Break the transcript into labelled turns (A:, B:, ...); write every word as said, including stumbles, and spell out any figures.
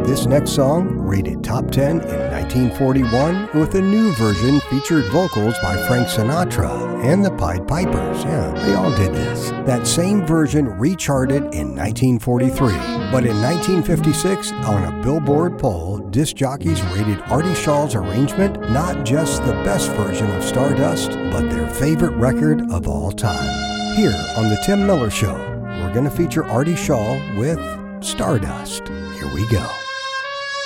A: This next song rated top ten in nineteen forty-one with a new version featured vocals by Frank Sinatra and the Pied Pipers. Yeah, they all did this. That same version recharted in nineteen forty-three. But in nineteen fifty-six, on a Billboard poll, disc jockeys rated Artie Shaw's arrangement not just the best version of Stardust, but their favorite record of all time. Here on The Tim Miller Show, we're going to feature Artie Shaw with Stardust. Here we go.